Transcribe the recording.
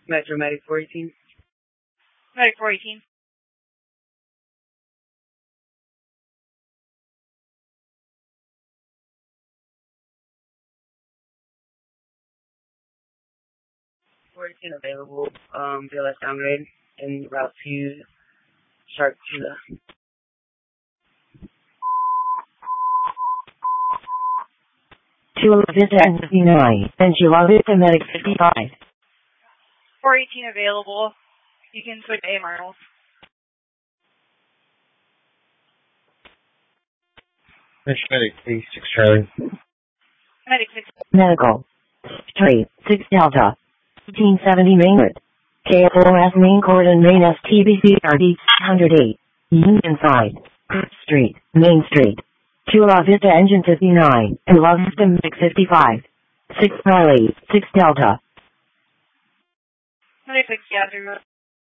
Metro Medic 418. Medic 418. Available, BLS downgrade en route to Shark Chula. Chula Vista and 59, and Chula Vista Medic 55. 418 available. You can switch to AMRs. Metro Medic 86 Charlie. Medic 6. Medical. 3, 6 Delta. 1870 Mainwood. KFOS Main Court and Main STBCRD 108. Union Side. Street, Main Street. Chula Vista Engine 59, and Love System Medic 55. 6 Charlie, 6 Delta. Medic 6 Gathering.